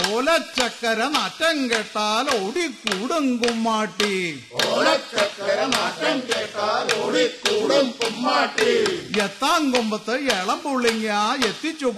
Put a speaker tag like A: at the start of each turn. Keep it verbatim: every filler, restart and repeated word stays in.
A: ഓലച്ചക്കര നാറ്റം കേട്ടാൽ ഓടിക്കൂടും കുമ്മാട്ടി
B: ഓലച്ചക്കര നാറ്റം കേട്ടാൽ ഓടിക്കൂടും കുമ്മാട്ടി
A: എത്താൻ കൊമ്പത്ത് ഇളം പുള്ളിങ്ങ എത്തിച്ചു